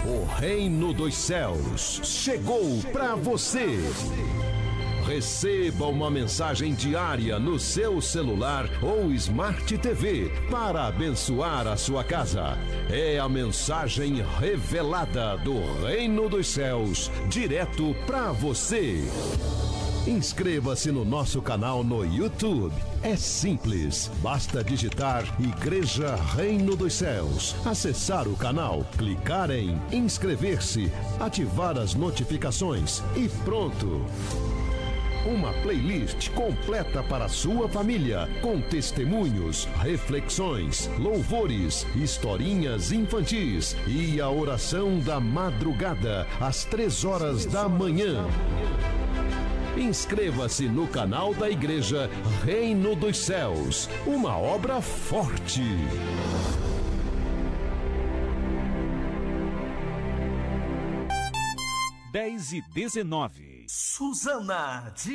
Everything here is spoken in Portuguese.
O Reino dos Céus chegou para você. Receba uma mensagem diária no seu celular ou Smart TV para abençoar a sua casa. É a mensagem revelada do Reino dos Céus, direto para você. Inscreva-se no nosso canal no YouTube. É simples, basta digitar Igreja Reino dos Céus, acessar o canal, clicar em inscrever-se, ativar as notificações e pronto. Uma playlist completa para sua família, com testemunhos, reflexões, louvores, historinhas infantis e a oração da madrugada, às 3 horas da manhã. Inscreva-se no canal da Igreja Reino dos Céus, uma obra forte. 10:19. Susana